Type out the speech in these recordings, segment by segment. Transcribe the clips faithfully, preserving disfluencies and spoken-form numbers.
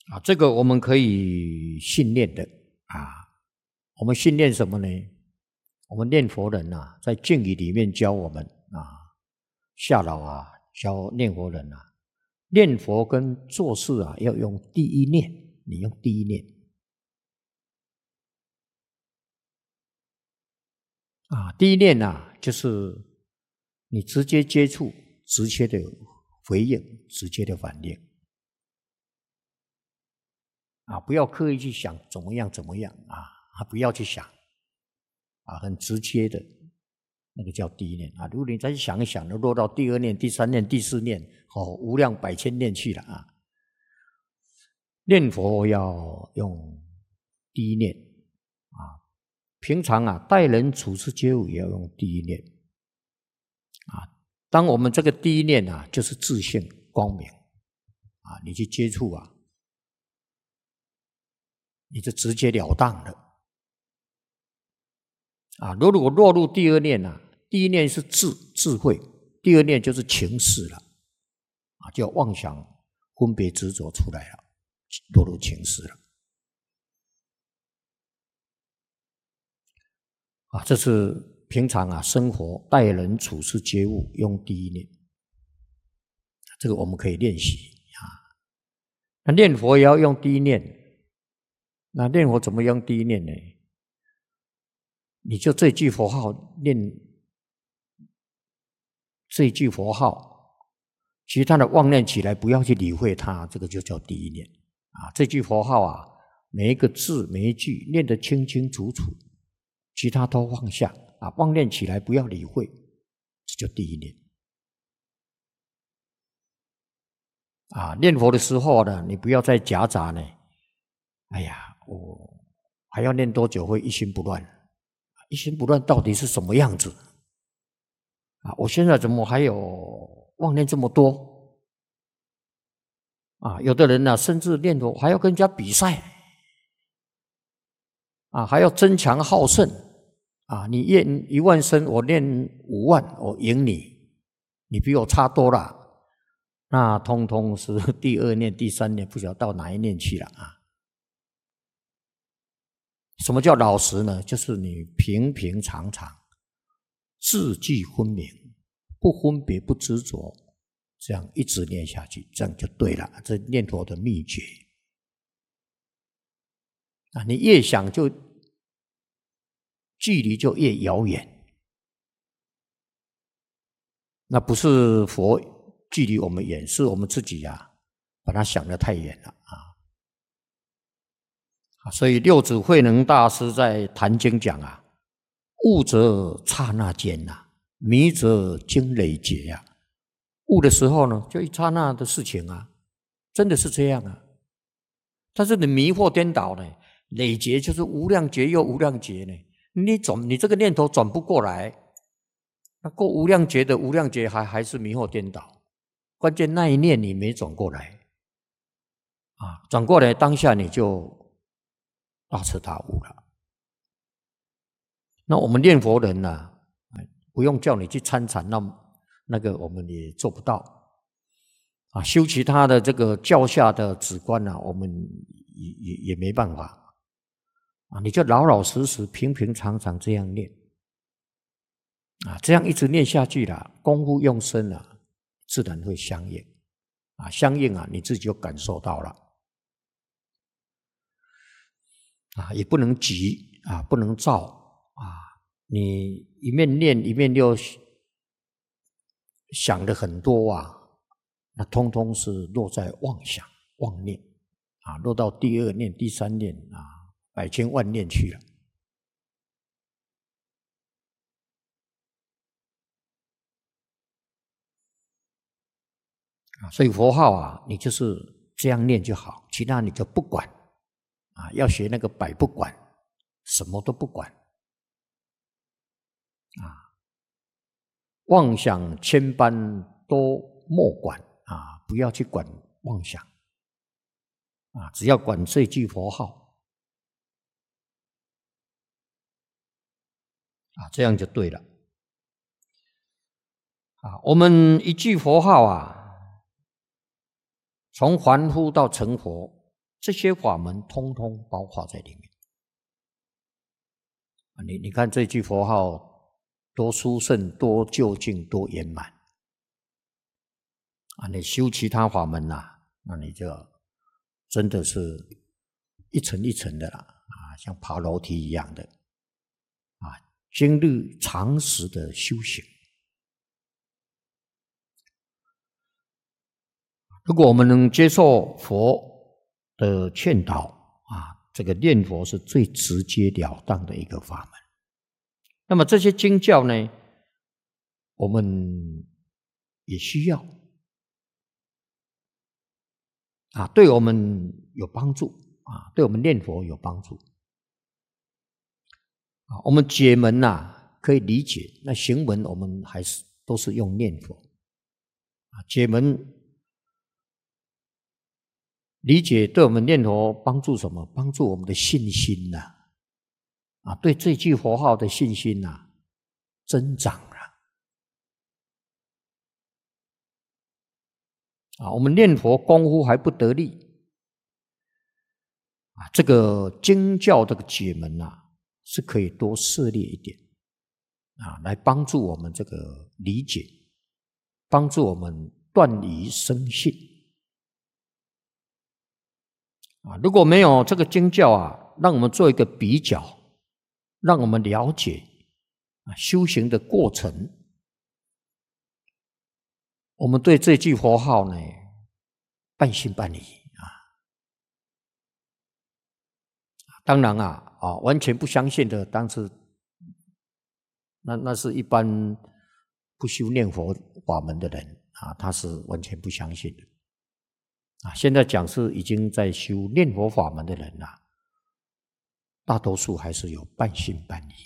啊，这个我们可以训练的啊。我们训练什么呢？我们念佛人啊，在敬语里面教我们啊，夏老啊教念佛人啊，念佛跟做事啊要用第一念，你用第一念啊，第一念啊就是你直接接触，直接的回应，直接的反应。啊，不要刻意去想怎么样怎么样啊，不要去想啊，很直接的，那个叫第一念啊。如果你再想一想，就落到第二念、第三念、第四念，哦，无量百千念去了啊。念佛要用第一念啊，平常啊待人处事接物也要用第一念啊。当我们这个第一念啊，就是自性光明啊，你去接触啊。你就直截了当了啊！如果落入第二念啊，第一念是智智慧，第二念就是情事了啊，就妄想、分别、执着出来了，落入情事了啊！这是平常啊生活待人处事接物用第一念，这个我们可以练习啊。那念佛也要用第一念。那念佛怎么用第一念呢？你就这句佛号念，这句佛号，其他的妄念起来不要去理会它，这个就叫第一念啊。这句佛号啊，每一个字每一句念得清清楚楚，其他都放下啊，妄念起来不要理会，这就第一念啊。念佛的时候呢，你不要再夹杂呢，哎呀。我还要念多久会一心不乱？一心不乱到底是什么样子啊？我现在怎么还有妄念这么多啊？有的人呢、啊，甚至念佛还要跟人家比赛啊，还要争强好胜啊！你念一万声，我念五万，我赢你，你比我差多了，那通通是第二念、第三念，不晓得到哪一念去了啊！什么叫老实呢？就是你平平常常，字句分明，不分别不执着，这样一直念下去，这样就对了。这念佛的秘诀啊！你越想就距离就越遥远，那不是佛距离我们远，是我们自己呀、啊，把它想得太远了啊！所以六祖慧能大师在谈经讲啊，悟则刹那间呐、啊，迷则经累劫呀、啊。悟的时候呢，就一刹那的事情啊，真的是这样啊。但是你迷惑颠倒呢，累劫就是无量劫又无量劫呢，你转你这个念头转不过来，那过无量劫的无量劫还还是迷惑颠倒，关键那一念你没转过来啊，转过来当下你就大彻大悟了。那我们念佛人呢、啊，不用叫你去参禅，那那个我们也做不到啊。修其他的这个教下的止观啊，我们也也也没办法啊。你就老老实实、平平常常这样念啊，这样一直念下去了，功夫用深了，自然会相应啊。相应啊，你自己就感受到了。啊，也不能急啊，不能躁啊！你一面念一面又想的很多啊，那通通是落在妄想、妄念啊，落到第二念、第三念啊，百千万念去了啊！所以佛号啊，你就是这样念就好，其他你就不管。啊，要学那个百不管，什么都不管啊，妄想千般都莫管啊，不要去管妄想啊，只要管这句佛号啊，这样就对了啊。我们一句佛号啊，从凡夫到成佛， 这些法门通通包括在里面。你你看这句佛号多殊胜、多究竟、多圆满啊！你修其他法门呐、啊，那你就真的是一层一层的啦啊，像爬楼梯一样的啊，经历长时的修行。如果我们能接受佛的劝导啊，这个念佛是最直截了当的一个法门。那么这些经教呢，我们也需要啊，对我们有帮助啊，对我们念佛有帮助啊。我们解门呐、啊、可以理解，那行门我们还是都是用念佛啊。解门理解对我们念佛帮助什么？帮助我们的信心呐、啊，啊，对这句佛号的信心呐、啊、增长了啊。我们念佛功夫还不得力啊，这个经教这个解门呐、啊，是可以多涉猎一点啊，来帮助我们这个理解，帮助我们断疑生信。啊，如果没有这个经教啊，让我们做一个比较，让我们了解啊修行的过程，我们对这句佛号呢半信半疑啊。当然啊，啊完全不相信的，当时那那是一般不修念佛法门的人啊，他是完全不相信的。啊，现在讲是已经在修念佛法门的人呐、啊，大多数还是有半信半疑。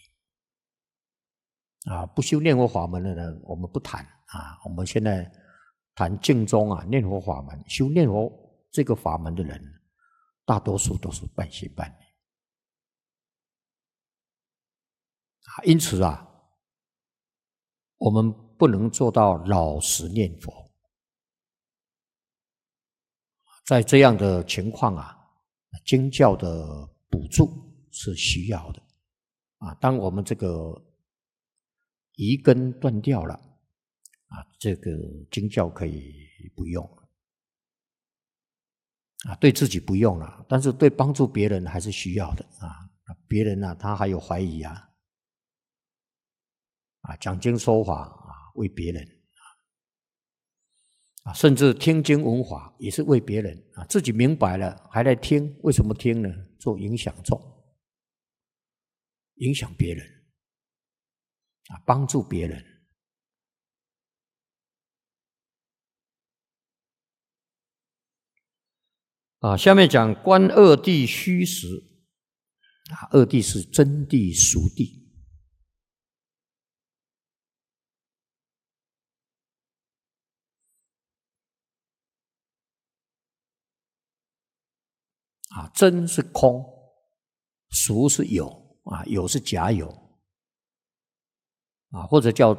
啊，不修念佛法门的人，我们不谈啊。我们现在谈净宗啊，念佛法门，修念佛这个法门的人，大多数都是半信半疑。啊，因此啊，我们不能做到老实念佛。在这样的情况啊，经教的补助是需要的啊。当我们这个疑根断掉了啊，这个经教可以不用啊，对自己不用了，但是对帮助别人还是需要的啊。别人呢、啊，他还有怀疑啊，啊，讲经说法啊，为别人。啊，甚至听经闻法也是为别人啊，自己明白了还来听，为什么听呢？做影响众，影响别人啊，帮助别人啊。下面讲观二谛虚实啊，二谛是真谛、俗谛。啊，真是空，俗是有啊，有是假有啊，或者叫